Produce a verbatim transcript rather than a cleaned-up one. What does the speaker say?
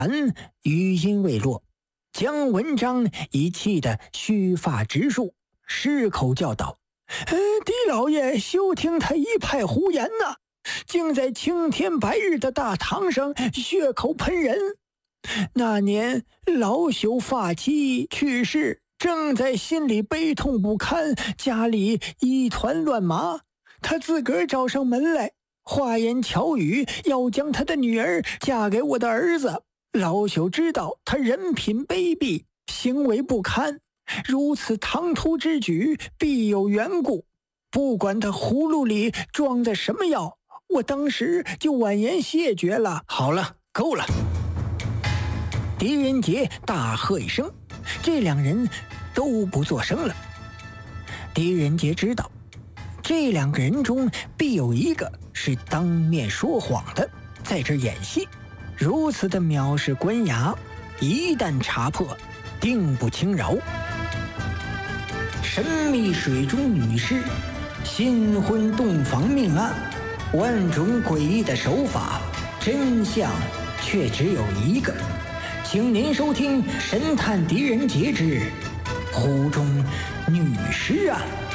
嗯，语音未落，姜文章已气得须发直竖，失口叫道：“呃，狄老爷，休听他一派胡言呐、啊！竟在青天白日的大堂上血口喷人。那年老朽发妻去世，正在心里悲痛不堪，家里一团乱麻，他自个儿找上门来，花言巧语要将他的女儿嫁给我的儿子。老朽知道他人品卑鄙，行为不堪，如此唐突之举必有缘故。不管他葫芦里装的什么药，我当时就婉言谢绝了。”好了，够了！狄仁杰大喝一声，这两人都不作声了。狄仁杰知道，这两个人中必有一个是当面说谎的，在这演戏。如此的藐视官衙，一旦查破，定不轻饶。神秘水中女尸，新婚洞房命案，万种诡异的手法，真相却只有一个。请您收听《神探狄仁杰之湖中女尸案》。